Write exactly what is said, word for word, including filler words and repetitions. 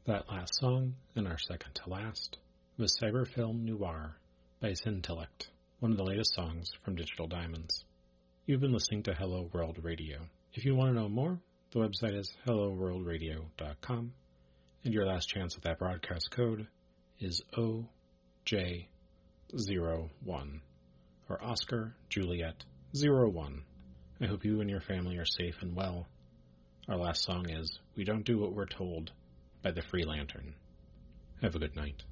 That last song, and our second to last, was Cyberfilm Noir by Syntellect, one of the latest songs from Digital Diamonds. You've been listening to Hello World Radio. If you want to know more, the website is hello world radio dot com, and your last chance at that broadcast code is O J zero one, or Oscar Juliet zero one. I hope you and your family are safe and well. Our last song is We Don't Do What We're Told by the Free Lantern. Have a good night.